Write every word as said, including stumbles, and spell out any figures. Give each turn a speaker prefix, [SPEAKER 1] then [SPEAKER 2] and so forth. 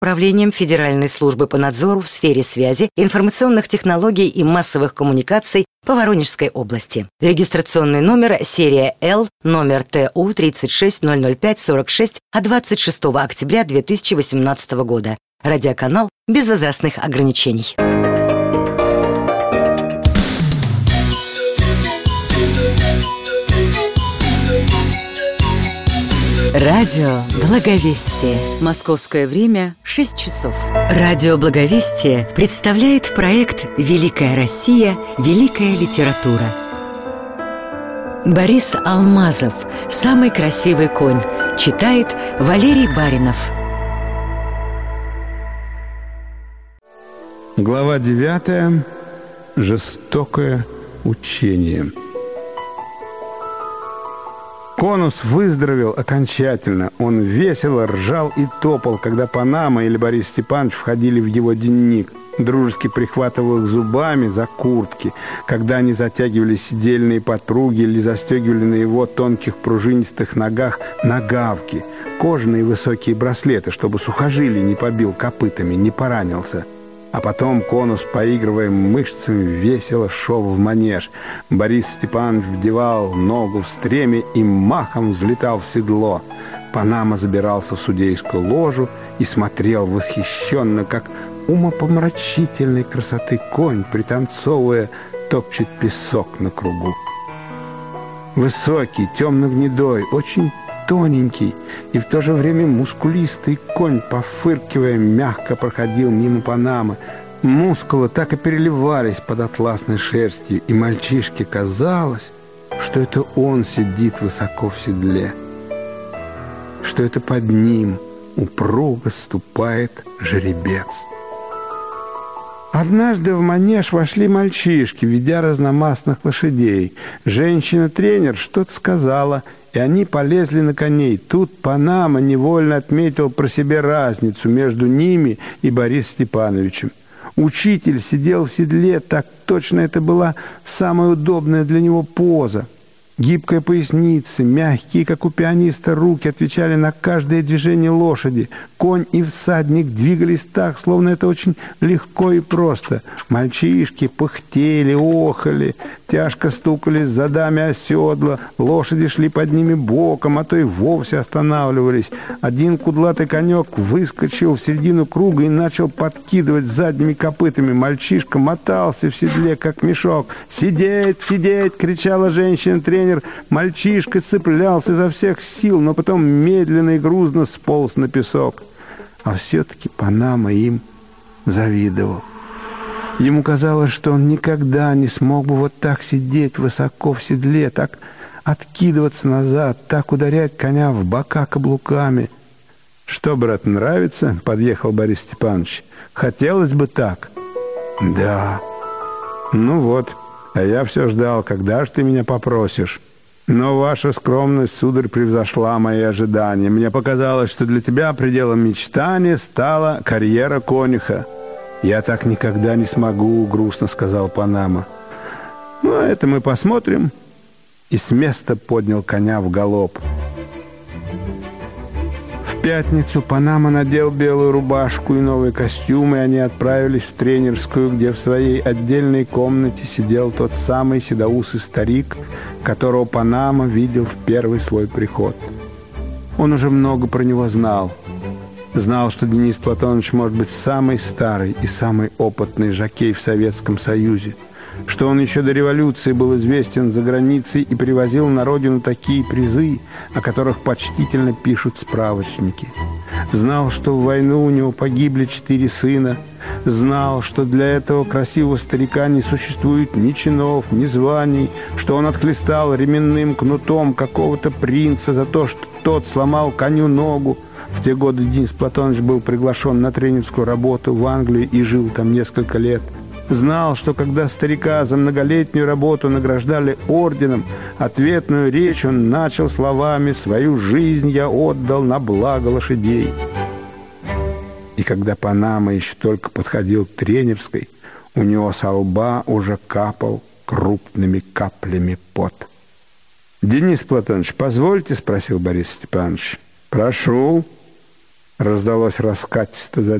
[SPEAKER 1] Управлением Федеральной службы по надзору в сфере связи, информационных технологий и массовых коммуникаций по Воронежской области. Регистрационный номер серия Л, номер Т У тридцать шесть ноль ноль пять сорок шесть от двадцать шестого октября две тысячи восемнадцатого года. Радиоканал без возрастных ограничений. Радио Благовестие. Московское время шесть часов. Радио Благовестие представляет проект «Великая Россия. Великая литература». Борис Алмазов. «Самый красивый конь». Читает Валерий Баринов.
[SPEAKER 2] Глава девятая. Жестокое учение. Конус выздоровел окончательно. Он весело ржал и топал, когда Панама или Борис Степанович входили в его денник. Дружески прихватывал их зубами за куртки, когда они затягивали сидельные потруги или застегивали на его тонких пружинистых ногах нагавки, кожаные высокие браслеты, чтобы сухожилий не побил копытами, не поранился. А потом Конус, поигрывая мышцами, весело шел в манеж. Борис Степанович вдевал ногу в стремя и махом взлетал в седло. Панама забирался в судейскую ложу и смотрел восхищенно, как умопомрачительной красоты конь, пританцовывая, топчет песок на кругу. Высокий, темно-гнедой, очень тоненький и в то же время мускулистый конь, пофыркивая, мягко проходил мимо Панамы. Мускулы так и переливались под атласной шерстью, и мальчишке казалось, что это он сидит высоко в седле, что это под ним упруго ступает жеребец. Однажды в манеж вошли мальчишки, ведя разномастных лошадей. Женщина-тренер что-то сказала, и они полезли на коней. Тут Панама невольно отметил про себя разницу между ними и Борисом Степановичем. Учитель сидел в седле, так точно это была самая удобная для него поза. Гибкая поясница, мягкие, как у пианиста, руки отвечали на каждое движение лошади. Конь и всадник двигались так, словно это очень легко и просто. Мальчишки пыхтели, охали, тяжко стукались задами о седла, лошади шли под ними боком, а то и вовсе останавливались. Один кудлатый конек выскочил в середину круга и начал подкидывать задними копытами. Мальчишка мотался в седле, как мешок. «Сидеть, сидеть!» — кричала женщина-тренер. Мальчишка цеплялся изо всех сил, но потом медленно и грузно сполз на песок. А все-таки Панама им завидовал. Ему казалось, что он никогда не смог бы вот так сидеть высоко в седле, так откидываться назад, так ударять коня в бока каблуками. «Что, брат, нравится?» — подъехал Борис Степанович. «Хотелось бы так». «Да». «Ну вот, а я все ждал, когда же ты меня попросишь. Но ваша скромность, сударь, превзошла мои ожидания. Мне показалось, что для тебя пределом мечтания стала карьера конюха». «Я так никогда не смогу», — грустно сказал Панама. «Ну, это мы посмотрим». И с места поднял коня в галоп. В пятницу Панама надел белую рубашку и новый костюм, и они отправились в тренерскую, где в своей отдельной комнате сидел тот самый седоусый старик, которого Панама видел в первый свой приход. Он уже много про него знал. Знал, что Денис Платонович может быть самый старый и самый опытный жокей в Советском Союзе, что он еще до революции был известен за границей и привозил на родину такие призы, о которых почтительно пишут справочники. Знал, что в войну у него погибли четыре сына. Знал, что для этого красивого старика не существует ни чинов, ни званий, что он отхлестал ременным кнутом какого-то принца за то, что тот сломал коню ногу. В те годы Денис Платонович был приглашен на тренерскую работу в Англию и жил там несколько лет. Знал, что когда старика за многолетнюю работу награждали орденом, ответную речь он начал словами «Свою жизнь я отдал на благо лошадей». И когда Панама еще только подходил к тренерской, у него со лба уже капал крупными каплями пот. «Денис Платонович, позвольте?» — спросил Борис Степанович. «Прошу». Раздалось раскатисто за